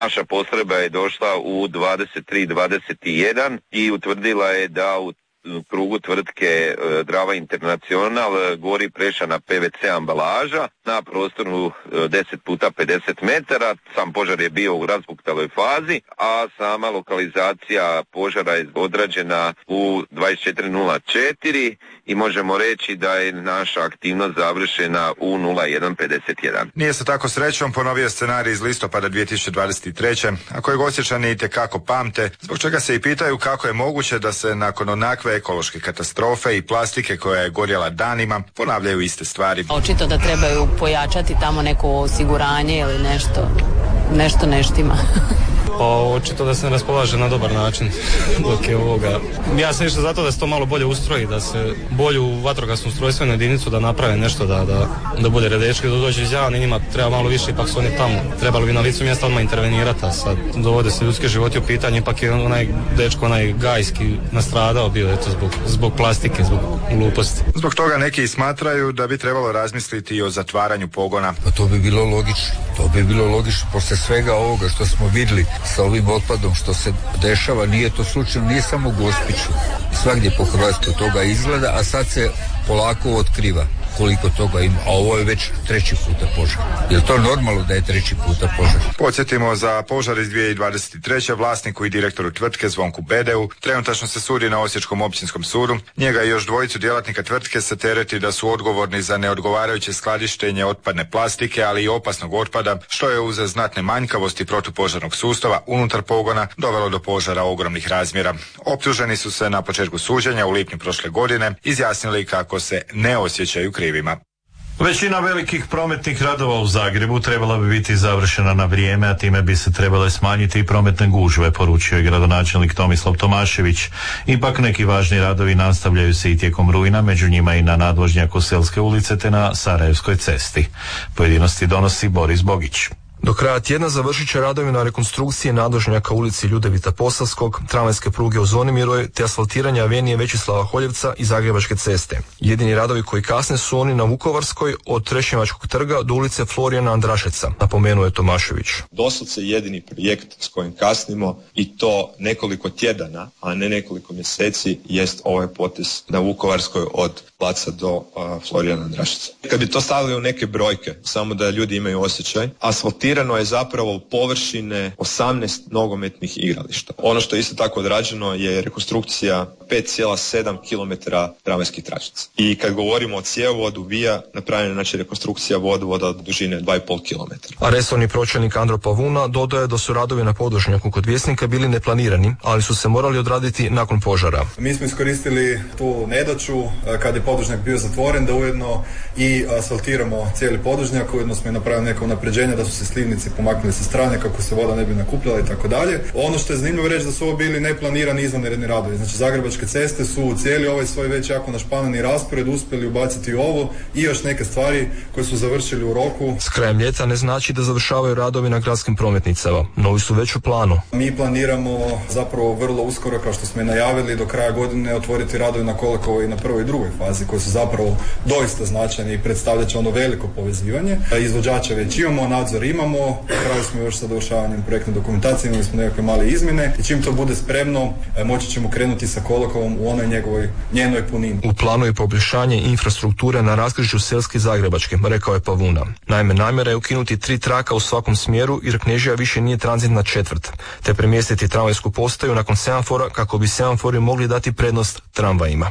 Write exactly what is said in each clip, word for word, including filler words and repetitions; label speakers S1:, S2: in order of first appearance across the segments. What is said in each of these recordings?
S1: Naša postrojba je došla u dvadeset tri dvadeset jedan i utvrdila je da u krugu tvrtke Drava Internacional gori prešana P V C ambalaža na prostoru deset puta pedeset metara. Sam požar je bio u razbuktaloj fazi, a sama lokalizacija požara je odrađena u dvadeset četiri nula četiri i možemo reći da je naša aktivnost završena u nula jedan pedeset jedan.
S2: Nije se tako srećom ponovio scenarij iz listopada dvije tisuće dvadeset treće, a kojeg Osječani itekako pamte, zbog čega se i pitaju kako je moguće da se nakon onakve ekološke katastrofe i plastike koja je gorjela danima ponavljaju iste stvari.
S3: Očito da trebaju pojačati tamo neko osiguranje ili nešto, nešto neštima.
S4: Pa očito da se ne raspolaže na dobar način dok je ovoga. Ja sam išao zato da se to malo bolje ustroji, da se bolju vatrogasnu ustrojstvenu jedinicu da naprave nešto, da, da, da bude redečki, da dođe iz javni, njima treba malo više, ipak su oni tamo. Trebalo bi na licu mjesta odmah intervenirati, a sad dovode se ljudski životi u pitanje, ipak je onaj dečko, onaj gajski nastradao bio, eto, zbog, zbog plastike, zbog gluposti.
S2: Zbog toga neki smatraju da bi trebalo razmisliti i o zatvaranju pogona.
S5: Pa to bi bilo logično, to bi bilo logično, posle svega ovoga što smo vidjeli sa ovim otpadom što se dešava, nije to slučajno, nije samo u Gospiću, svagdje po Hrvatskoj toga izgleda, a sad se polako otkriva koliko toga ima, a ovo je već treći puta požar. Je li to normalno da je treći puta požar?
S2: Podsjetimo, za požar iz dvije tisuće dvadeset treće vlasniku i direktoru tvrtke Zvonku Bedeu trenutačno se sudi na Osječkom općinskom sudu. Njega i još dvojicu djelatnika tvrtke se tereti da su odgovorni za neodgovarajuće skladištenje otpadne plastike, ali i opasnog otpada, što je uz znatne manjkavosti protupožarnog sustava unutar pogona dovelo do požara ogromnih razmjera. Optuženi su se na početku suđenja u lipnju prošle godine izjasnili kako se ne osjećaju krivima.
S6: Većina velikih prometnih radova u Zagrebu trebala bi biti završena na vrijeme, a time bi se trebale smanjiti i prometne gužve, poručio je gradonačelnik Tomislav Tomašević. Ipak neki važni radovi nastavljaju se i tijekom rujna, među njima i na nadvožnjaku Selske ulice te na Sarajevskoj cesti. Pojedinosti donosi Boris Bogić.
S7: Do kraja tjedna završit će radovi na rekonstrukciji nadvožnjaka ulici Ljudevita Posavskog, tramvajske pruge u Zvonimiroj te asfaltiranja avenije Večislava Holjevca i Zagrebačke ceste. Jedini radovi koji kasne su oni na Vukovarskoj od Trešnjevačkog trga do ulice Florijana Andrašeca, napomenuo je Tomašević.
S8: Doslovce jedini projekt s kojim kasnimo i to nekoliko tjedana, a ne nekoliko mjeseci, jest ovaj potez na Vukovarskoj od placa do uh, Florijana Andrašeca. Kad bi to stavili u neke brojke, samo da ljudi imaju osjećaj, asfaltirano je zapravo površine osamnaest nogometnih igrališta. Ono što je isto tako odrađeno je rekonstrukcija pet zarez sedam kilometara tramvajskih tračnica. I kad govorimo o cjevovodu Vija, napravljena znači rekonstrukcija vodovoda od dužine dva i pol kilometra.
S7: A resorni pročelnik Andro Pavuna dodaje da su radovi na podvožnjaku kod Vjesnika bili neplanirani, ali su se morali odraditi nakon požara.
S9: Mi smo iskoristili tu nedaću kad je podvožnjak bio zatvoren da ujedno i asfaltiramo cijeli podvožnjak, ujedno smo i napravili neka unapređenja da su se slivnici pomaknuli sa strane kako se voda ne bi nakupljala i tako dalje. Ono što je zanimljivo reći da su ovo bili neplanirani izvanredni radovi. Znači Zagrebačke ceste su u cijeli ovaj svoj već jako našpanani raspored uspjeli ubaciti ovo i još neke stvari koje su završili u roku.
S7: S krajem ljeta ne znači da završavaju radovi na gradskim prometnicama. Novi su već u planu.
S9: Mi planiramo zapravo vrlo uskoro, kao što smo i najavili, do kraja godine otvoriti radovi na Kolekovoj i na prvoj i drugoj fazi koji su zapravo doista značajni i predstavljat će ono veliko povezivanje. Izvođača već imamo, nadzor imamo, na kraju smo još sa dovršavanjem projektne dokumentacije, imali smo nekakve male izmjene i čim to bude spremno moći ćemo krenuti sa Kolekovom u onoj njegovoj, njenoj punini.
S7: U planu je poboljšanje infrastrukture na raskrižju Selske i Zagrebačke, rekao je Pavuna. Naime, namjera je ukinuti tri traka u svakom smjeru jer Knežija više nije tranzitna četvrt, te premjestiti tramvajsku postaju nakon semafora kako bi semafori mogli dati prednost tramvajima.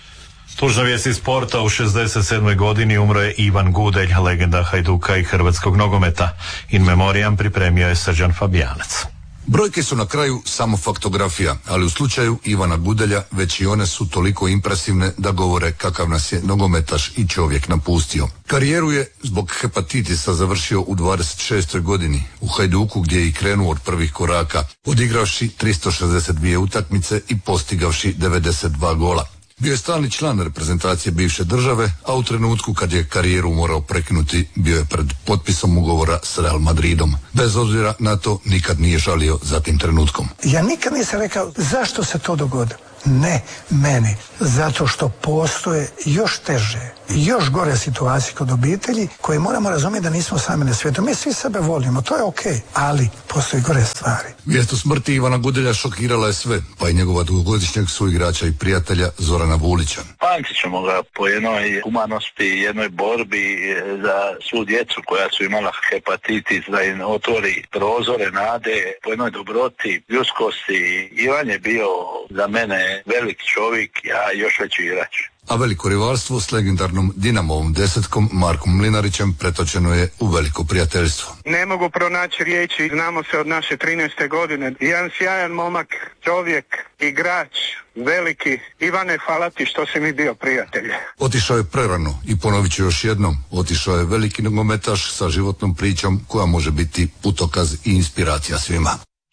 S6: Tužna vijest iz sporta, u šezdeset sedmoj godini umro je Ivan Gudelj, legenda Hajduka i hrvatskog nogometa. In memoriam pripremio je Srđan Fabijanac.
S10: Brojke su na kraju samo faktografija, ali u slučaju Ivana Gudelja već i one su toliko impresivne da govore kakav nas je nogometaš i čovjek napustio. Karijeru je zbog hepatitisa završio u dvadeset šestoj godini u Hajduku, gdje je i krenuo od prvih koraka, odigravši tristo šezdeset dvije utakmice i postigavši devedeset dva gola. Bio je stalni član reprezentacije bivše države, a u trenutku kad je karijeru morao prekinuti, bio je pred potpisom ugovora s Real Madridom. Bez obzira na to, nikad nije žalio za tim trenutkom.
S11: Ja nikad nisam rekao zašto se to dogodilo. Ne meni, zato što postoje još teže, još gore situacije kod obitelji koje moramo razumjeti da nismo sami na svijetu. Mi svi sebe volimo, to je okej, okay, ali postoji gore stvari.
S10: Vijest o smrti Ivana Gudelja šokirala je sve, pa i njegova dugogodišnjeg suigrača i prijatelja Zorana Vulića.
S12: Pamtit ćemo ga po jednoj humanosti, jednoj borbi za svu djecu koja su imala hepatitis, da im otvori prozore nade, po jednoj dobroti, ljudskosti. Ivan je bio za mene velik čovjek, ja još veći igrač.
S10: A veliko rivalstvo s legendarnom Dinamovom desetkom Markom Mlinarićem pretočeno je u veliko prijateljstvo.
S13: Ne mogu pronaći riječi, znamo se od naše trinaeste godine. Jedan sjajan momak, čovjek, igrač, veliki. Ivane, hvala ti što si mi bio prijatelj.
S10: Otišao je prerano i ponovit ću još jednom, otišao je veliki nogometaš sa životnom pričom koja može biti putokaz i inspiracija svima.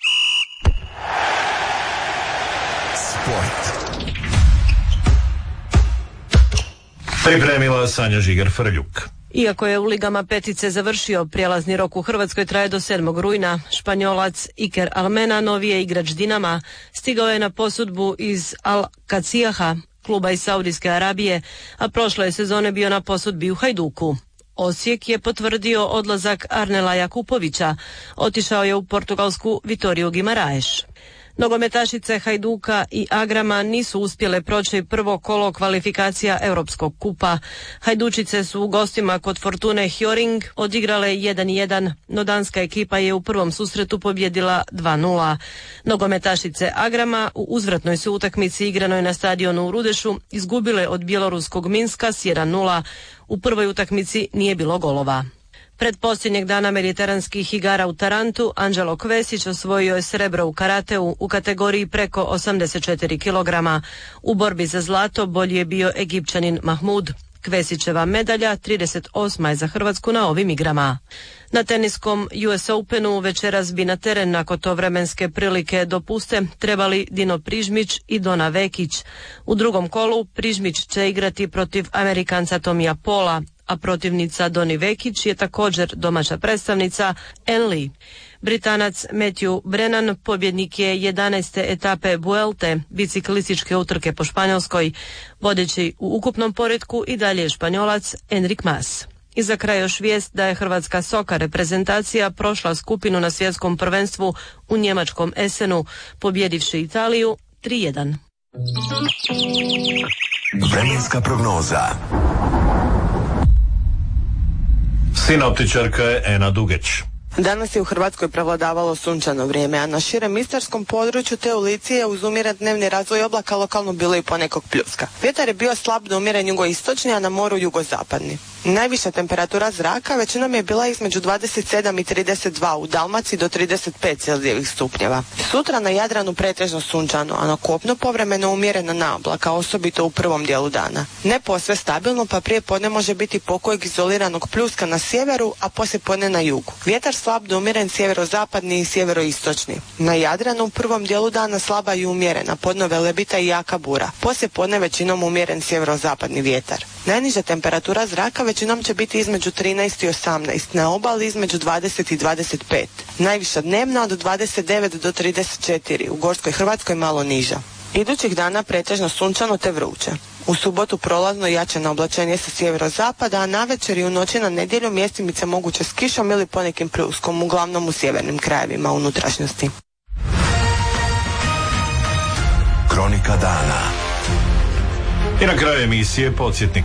S14: Sport.
S6: Pripremila Sanja Žigar-Frljuk.
S15: Iako je u ligama petice završio, prijelazni rok u Hrvatskoj traje do sedmog rujna. Španjolac Iker Almena, novije igrač Dinama, stigao je na posudbu iz Al-Kacijaha, kluba iz Saudijske Arabije, a prošle sezone bio na posudbi u Hajduku. Osijek je potvrdio odlazak Arnela Jakupovića, otišao je u portugalsku Vitoriju Guimaraes. Nogometašice Hajduka i Agrama nisu uspjele proći prvo kolo kvalifikacija Europskog kupa. Hajdučice su u gostima kod Fortune Hjorring odigrale jedan jedan, no danska ekipa je u prvom susretu pobjedila dva nula. Nogometašice Agrama u uzvratnoj su utakmici igranoj na stadionu u Rudešu izgubile od bjeloruskog Minska s jedan nula. U prvoj utakmici nije bilo golova. Pred posljednjeg dana mediteranskih igara u Tarantu, Anđelo Kvesić osvojio je srebro u karateu u kategoriji preko osamdeset četiri kilograma. U borbi za zlato bolji je bio Egipćanin Mahmud. Kvesićeva medalja trideset osma je za Hrvatsku na ovim igrama. Na teniskom U S Openu večeras bi na teren nakon to vremenske prilike dopuste trebali Dino Prižmić i Dona Vekić. U drugom kolu Prižmić će igrati protiv Amerikanca Tomija Pola, a protivnica Doni Vekić je također domaća predstavnica Ann Lee. Britanac Matthew Brennan pobjednik je jedanaeste etape Vuelte, biciklističke utrke po Španjolskoj, vodeći u ukupnom poretku i dalje je Španjolac Enric Mas. I za kraj još vijest da je hrvatska soka reprezentacija prošla skupinu na svjetskom prvenstvu u njemačkom Essenu, pobjedivši Italiju tri jedan.
S14: Vremenska prognoza.
S6: Sinoptičarka je Ena Dugeć.
S16: Danas je u Hrvatskoj prevladavalo sunčano vrijeme, a na širem istarskom području te u Lici je uz umjeren dnevni razvoj oblaka lokalno bilo i ponekog pljuska. Vjetar je bio slab do umjeren jugoistočni, a na moru jugozapadni. Najviša temperatura zraka većinom je bila između dvadeset sedam i trideset dva, u Dalmaciji do trideset pet celzijevih stupnjeva. Sutra na Jadranu pretežno sunčano, a na kopnu povremeno umjerena naoblaka, osobito u prvom dijelu dana. Ne posve stabilno, pa prije podne može biti pokojeg izoliranog pljuska na sjeveru, a poslije podne na jugu. Vjetar slab do umjeren sjeverozapadni i sjeveroistočni. Na Jadranu u prvom dijelu dana slaba i umjerena, podno velebita i jaka bura. Poslije podne većinom umjeren sjeverozapadni vjetar. Najniža temperatura zraka većinom će biti između trinaest i osamnaest, na obali između dvadeset i dvadeset pet. Najviša dnevna od dvadeset devet do trideset četiri, u Gorskoj Hrvatskoj malo niža. Idućih dana pretežno sunčano te vruće. U subotu prolazno jače na oblačenje sa sjeverozapada, a navečer i u noći na nedjelju mjestimice moguće s kišom ili ponekim pljuskom, uglavnom u sjevernim krajevima unutrašnjosti.
S14: Kronika dana.
S6: I na kraju emisije podsjetnik.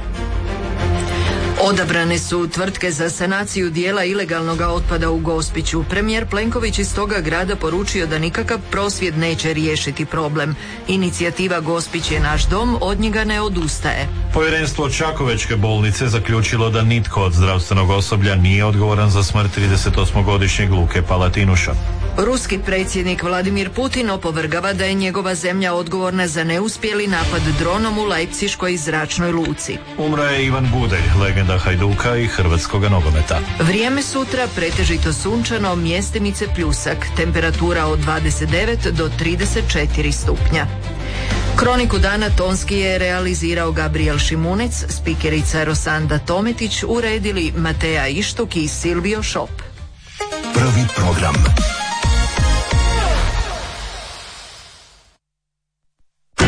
S17: Odabrane su tvrtke za sanaciju dijela ilegalnog otpada u Gospiću. Premijer Plenković iz toga grada poručio da nikakav prosvjed neće riješiti problem. Inicijativa Gospić je naš dom, od njega ne odustaje.
S6: Povjerenstvo Čakovečke bolnice zaključilo da nitko od zdravstvenog osoblja nije odgovoran za smrt tridesetosmogodišnjeg Luke Palatinuša.
S17: Ruski predsjednik Vladimir Putin opovrgava da je njegova zemlja odgovorna za neuspjeli napad dronom u Leipziškoj zračnoj luci.
S6: Umro je Ivan Gudelj, legenda Hajduka i hrvatskoga nogometa.
S17: Vrijeme sutra pretežito sunčano, mjestimice pljusak, temperatura od dvadeset devet do trideset četiri stupnja. Kroniku dana tonski je realizirao Gabriel Šimunec, spikerica Rosanda Tometić, uredili Mateja Ištuk i Silvio Šop.
S14: Prvi program.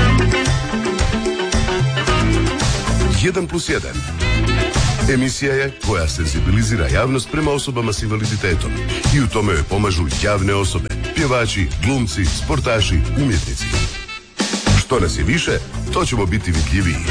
S18: jedan plus jedan. Emisija je koja senzibilizira javnost prema osobama s invaliditetom i u tome joj pomažu javne osobe, pjevači, glumci, sportaši, umjetnici. Što nas je više, to ćemo biti vidljiviji.